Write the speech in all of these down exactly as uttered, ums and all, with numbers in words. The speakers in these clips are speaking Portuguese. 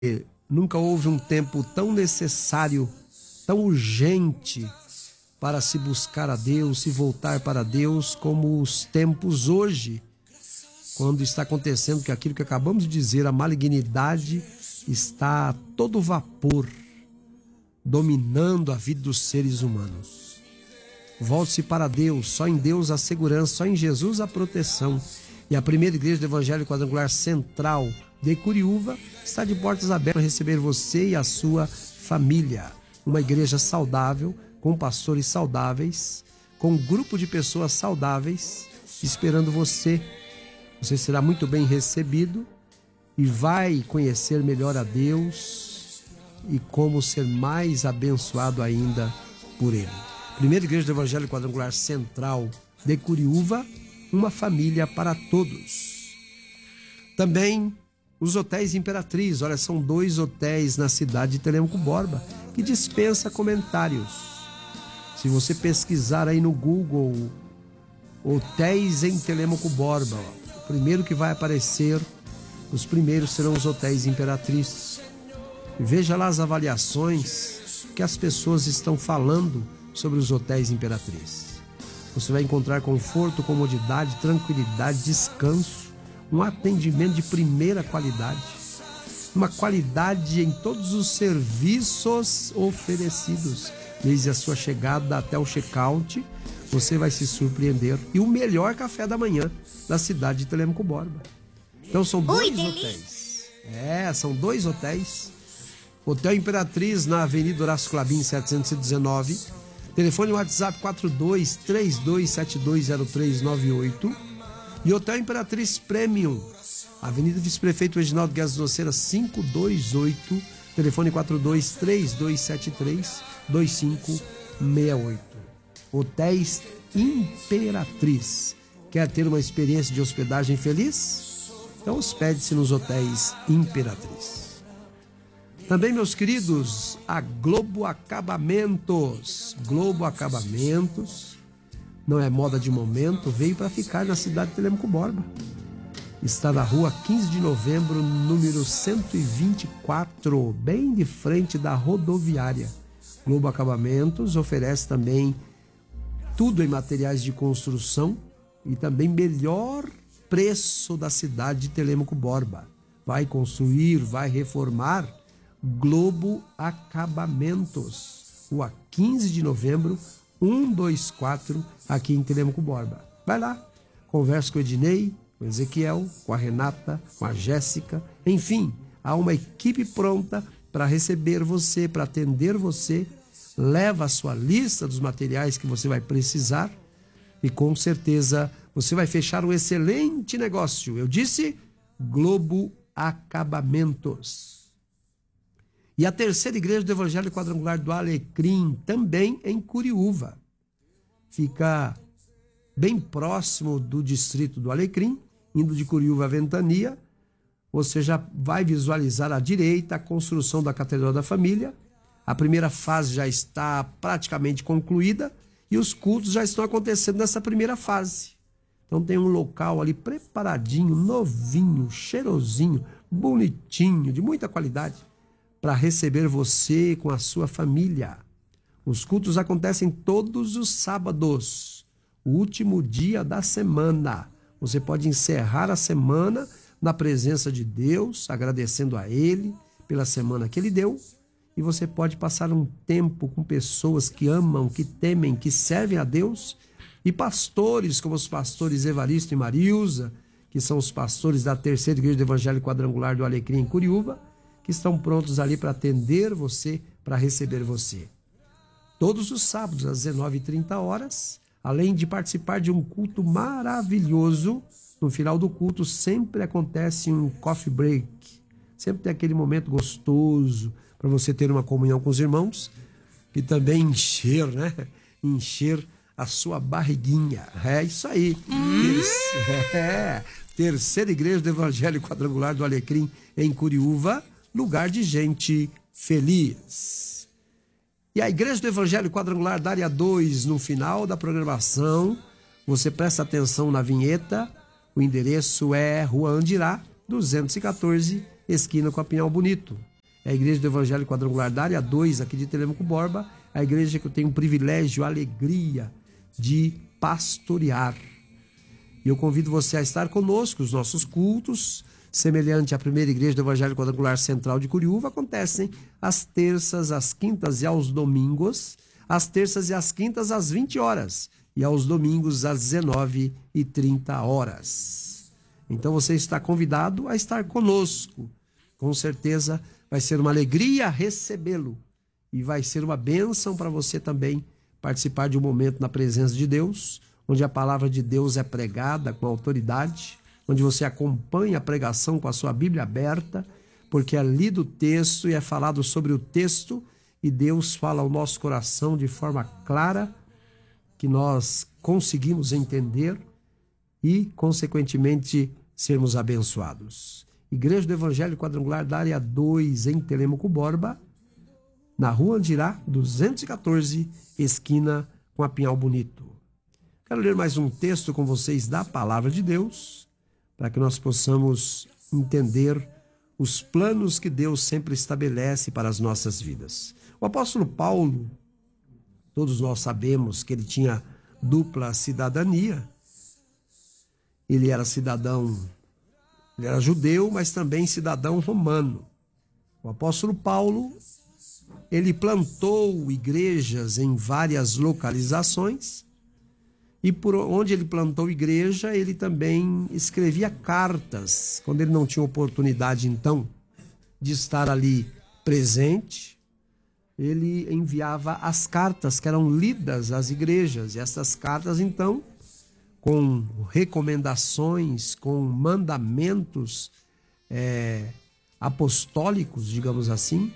Nunca houve um tempo tão necessário, tão urgente para se buscar a Deus, se voltar para Deus, como os tempos hoje, quando está acontecendo que aquilo que acabamos de dizer, a malignidade está a todo vapor, dominando a vida dos seres humanos. Volte-se para Deus, só em Deus a segurança, só em Jesus a proteção. E a primeira igreja do Evangelho Quadrangular Central de Curiúva está de portas abertas para receber você e a sua família. Uma igreja saudável, com pastores saudáveis, com um grupo de pessoas saudáveis, esperando você. Você será muito bem recebido e vai conhecer melhor a Deus e como ser mais abençoado ainda por Ele. Primeira igreja do Evangelho Quadrangular Central de Curiúva, uma família para todos. Também os hotéis Imperatriz, olha, são dois hotéis na cidade de Telêmaco Borba, que dispensa comentários. Se você pesquisar aí no Google, hotéis em Telêmaco Borba, ó, o primeiro que vai aparecer, os primeiros serão os hotéis Imperatriz. Veja lá as avaliações que as pessoas estão falando sobre os hotéis Imperatriz. Você vai encontrar conforto, comodidade, tranquilidade, descanso, um atendimento de primeira qualidade, uma qualidade em todos os serviços oferecidos. Desde a sua chegada até o check-out, você vai se surpreender. E o melhor café da manhã da cidade de Telêmaco Borba. Então são dois Oi, hotéis. É, são dois hotéis. Hotel Imperatriz na Avenida Horácio Clabin, setecentos e dezenove. Telefone WhatsApp quatro dois três dois sete dois zero três nove oito. E Hotel Imperatriz Premium, Avenida Vice-Prefeito Reginaldo Guedes Noceira, quinhentos e vinte e oito. Telefone quatro dois três dois sete três dois cinco seis oito. Hotéis Imperatriz. Quer ter uma experiência de hospedagem feliz? Então hospede-se nos Hotéis Imperatriz. Também, meus queridos, a Globo Acabamentos. Globo Acabamentos, não é moda de momento, veio para ficar na cidade de Telêmaco Borba. Está na rua quinze de novembro, número cento e vinte e quatro, bem de frente da rodoviária. Globo Acabamentos oferece também tudo em materiais de construção e também melhor preço da cidade de Telêmaco Borba. Vai construir, vai reformar? Globo Acabamentos, rua quinze de novembro, cento e vinte e quatro, aqui em Telêmaco Borba. Vai lá, converse com o Ednei, com o Ezequiel, com a Renata, com a Jéssica, enfim, há uma equipe pronta para receber você, para atender você. Leva a sua lista dos materiais que você vai precisar e com certeza você vai fechar um excelente negócio. Eu disse Globo Acabamentos. E a terceira igreja do Evangelho Quadrangular do Alecrim, também em Curiúva. Fica bem próximo do distrito do Alecrim, indo de Curiúva a Ventania. Você já vai visualizar à direita a construção da Catedral da Família. A primeira fase já está praticamente concluída e os cultos já estão acontecendo nessa primeira fase. Então tem um local ali preparadinho, novinho, cheirosinho, bonitinho, de muita qualidade, para receber você com a sua família. Os cultos acontecem todos os sábados, o último dia da semana. Você pode encerrar a semana na presença de Deus, agradecendo a Ele pela semana que Ele deu, e você pode passar um tempo com pessoas que amam, que temem, que servem a Deus, e pastores como os pastores Evaristo e Marilza, que são os pastores da terceira igreja do Evangelho Quadrangular do Alecrim em Curiúva, que estão prontos ali para atender você, para receber você. Todos os sábados, às dezenove e trinta horas, além de participar de um culto maravilhoso, no final do culto sempre acontece um coffee break. Sempre tem aquele momento gostoso para você ter uma comunhão com os irmãos e também encher, né? Encher a sua barriguinha. É isso aí. Hum. É. Terceira igreja do Evangelho Quadrangular do Alecrim em Curiúva, lugar de gente feliz. E a Igreja do Evangelho Quadrangular da Área dois, no final da programação, você presta atenção na vinheta, o endereço é Rua Andirá, duzentos e quatorze, esquina com a Pinhal Bonito. é a Igreja do Evangelho Quadrangular da Área dois, aqui de Telêmaco Borba, a igreja que eu tenho o privilégio, a alegria de pastorear. E eu convido você a estar conosco. Os nossos cultos, semelhante à primeira igreja do Evangelho Quadrangular Central de Curiúva, acontecem às terças, às quintas e aos domingos, às terças e às quintas às vinte horas e aos domingos às dezenove e trinta horas. Então você está convidado a estar conosco. Com certeza vai ser uma alegria recebê-lo e vai ser uma bênção para você também participar de um momento na presença de Deus, onde a palavra de Deus é pregada com autoridade, onde você acompanha a pregação com a sua Bíblia aberta, porque é lido o texto e é falado sobre o texto, e Deus fala ao nosso coração de forma clara, que nós conseguimos entender e, consequentemente, sermos abençoados. Igreja do Evangelho Quadrangular da Área dois, em Telêmaco Borba, na Rua Andirá, duzentos e quatorze, esquina com a Pinhal Bonito. Quero ler mais um texto com vocês da Palavra de Deus, para que nós possamos entender os planos que Deus sempre estabelece para as nossas vidas. O apóstolo Paulo, todos nós sabemos que ele tinha dupla cidadania. Ele era cidadão, ele era judeu, mas também cidadão romano. O apóstolo Paulo, ele plantou igrejas em várias localizações, e por onde ele plantou igreja, ele também escrevia cartas. Quando ele não tinha oportunidade, então, de estar ali presente, ele enviava as cartas que eram lidas às igrejas. E essas cartas, então, com recomendações, com mandamentos é, apostólicos, digamos assim,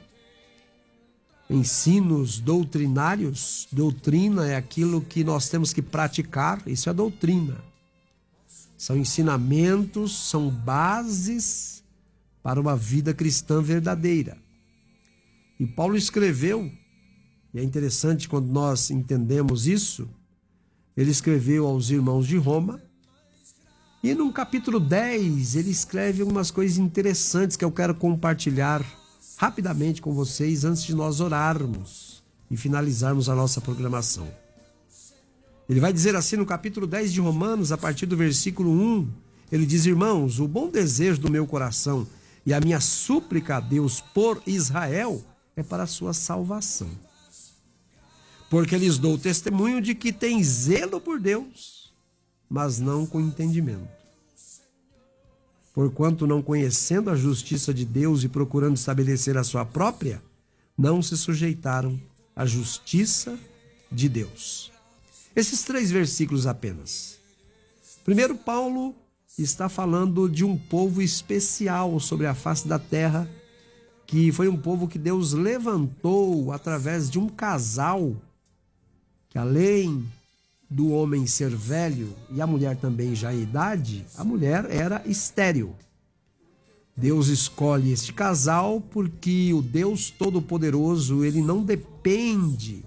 ensinos doutrinários. Doutrina é aquilo que nós temos que praticar, isso é doutrina. São ensinamentos, são bases para uma vida cristã verdadeira. E Paulo escreveu, e é interessante quando nós entendemos isso, ele escreveu aos irmãos de Roma, e no capítulo dez ele escreve algumas coisas interessantes que eu quero compartilhar rapidamente com vocês antes de nós orarmos e finalizarmos a nossa programação. Ele vai dizer assim no capítulo dez de Romanos, a partir do versículo um, ele diz: irmãos, o bom desejo do meu coração e a minha súplica a Deus por Israel é para a sua salvação. Porque lhes dou testemunho de que tem zelo por Deus, mas não com entendimento. Porquanto, não conhecendo a justiça de Deus e procurando estabelecer a sua própria, não se sujeitaram à justiça de Deus. Esses três versículos apenas. Primeiro, Paulo está falando de um povo especial sobre a face da terra, que foi um povo que Deus levantou através de um casal, que além do homem ser velho e a mulher também já em idade, a mulher era estéril. Deus escolhe este casal porque o Deus Todo-Poderoso, ele não depende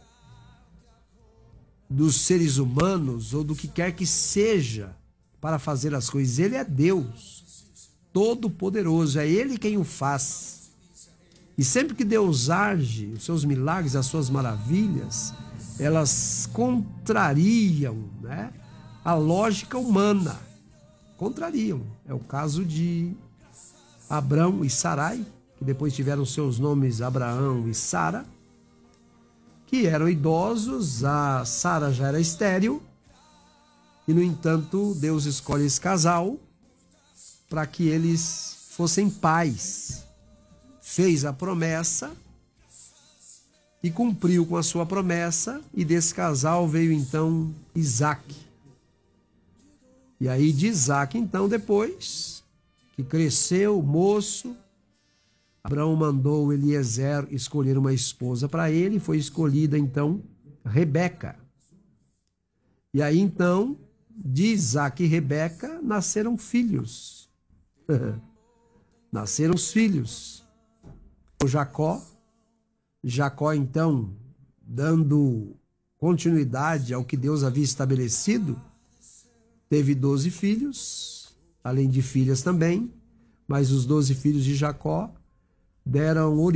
dos seres humanos ou do que quer que seja para fazer as coisas. Ele é Deus Todo-Poderoso, é Ele quem o faz. E sempre que Deus age, os seus milagres, as suas maravilhas, elas contrariam, né, a lógica humana. Contrariam. É o caso de Abrão e Sarai, que depois tiveram seus nomes Abraão e Sara, que eram idosos. A Sara já era estéril, e no entanto Deus escolhe esse casal para que eles fossem pais. Fez a promessa e cumpriu com a sua promessa, e desse casal veio então Isaque. E aí de Isaque, então, depois que cresceu, moço, Abraão mandou Eliezer escolher uma esposa para ele, foi escolhida então Rebeca. E aí então, de Isaque e Rebeca, nasceram filhos. Nasceram os filhos. O Jacó, Jacó então, dando continuidade ao que Deus havia estabelecido, teve doze filhos, além de filhas também, mas os doze filhos de Jacó deram origem